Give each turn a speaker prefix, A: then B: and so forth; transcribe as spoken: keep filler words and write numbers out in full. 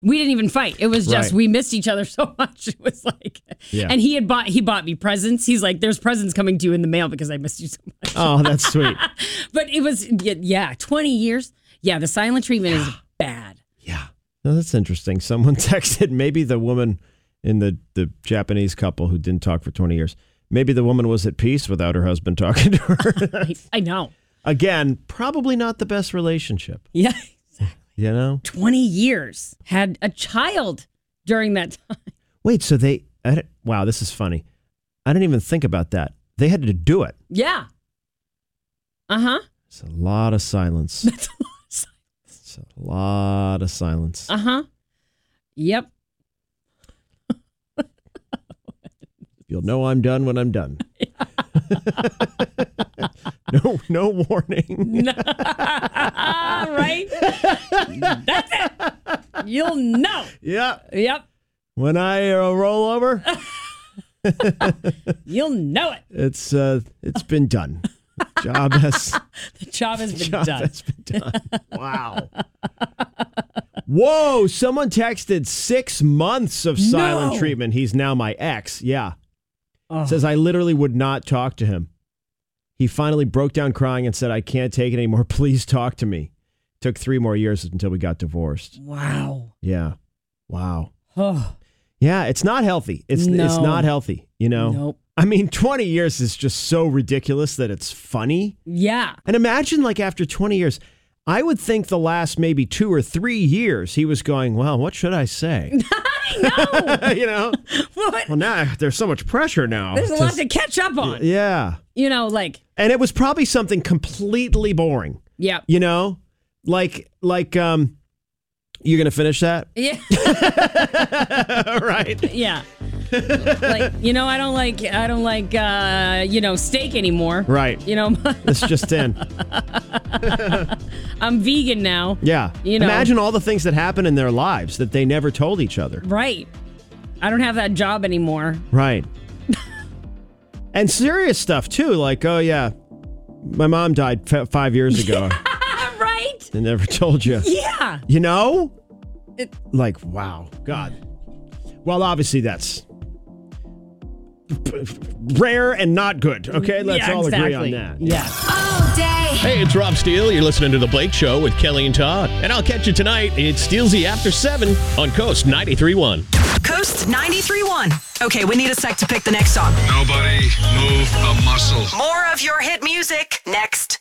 A: We didn't even fight. It was just,
B: Right.
A: we missed each other so much. It was like,
B: Yeah.
A: and he had bought, he bought me presents. He's like, there's presents coming to you in the mail because I missed you so much.
B: Oh, that's sweet.
A: But it was, yeah, twenty years. Yeah, the silent treatment is bad.
B: Yeah. No, that's interesting. Someone texted, maybe the woman in the, the Japanese couple who didn't talk for twenty years, maybe the woman was at peace without her husband talking to her.
A: I, I know.
B: Again, probably not the best relationship.
A: Yeah.
B: You know?
A: twenty years. Had a child during that time.
B: Wait, so they, I don't- wow, this is funny. I didn't even think about that. They had to do it.
A: Yeah. Uh-huh.
B: It's a lot of silence.
A: That's a lot of silence.
B: It's a lot of silence.
A: Uh-huh. Yep.
B: You'll know I'm done when I'm done. no, no warning.
A: Right? That's it. You'll know.
B: Yep.
A: Yep.
B: When I uh, roll over,
A: You'll know it.
B: it's uh, it's been done. Job has
A: The job has been
B: job
A: done.
B: has been done. Wow. Whoa! Someone texted six months of silent
A: No.
B: treatment. He's now my ex. Yeah.
A: Oh.
B: Says I literally would not talk to him. He finally broke down crying and said, "I can't take it anymore. Please talk to me." Took three more years until we got divorced.
A: Wow.
B: Yeah. Wow.
A: Oh,
B: Yeah, it's not healthy. It's it's
A: No.
B: not healthy, you know?
A: nope.
B: I mean, twenty years is just so ridiculous that it's funny.
A: Yeah.
B: And imagine like after twenty years, I would think the last maybe two or three years he was going, well, what should I say?
A: I know.
B: you know?
A: What?
B: Well, now there's so much pressure now.
A: There's a lot
B: to-
A: to catch up on.
B: Yeah.
A: You know, like,
B: And it was probably something completely boring,
A: yeah.
B: you know? Like, like, um, you're going to finish that?
A: Yeah.
B: Right.
A: Yeah. Like, you know, I don't like, I don't like, uh, you know, steak anymore.
B: Right.
A: You know,
B: This just in.
A: I'm vegan now.
B: Yeah.
A: You know.
B: Imagine all the things that happen in their lives that they never told each other.
A: Right. I don't have that job anymore.
B: Right. And serious stuff, too. Like, oh, yeah, my mom died f- five years ago.
A: Right?
B: I never told you.
A: Yeah.
B: You know?
A: It-
B: Like, wow. God. Well, obviously, that's rare and not good. Okay, let's
A: Yeah,
B: all agree
A: exactly.
B: on that.
A: Yeah.
C: All day.
D: Hey, it's Rob Steele. You're listening to The Blake Show with Kelly and Todd. And I'll catch you tonight. It's Steelsy After seven on Coast ninety-three point one.
C: Coast ninety-three point one. Okay, we need a sec to pick the next song.
E: Nobody move a muscle.
C: More of your hit music next.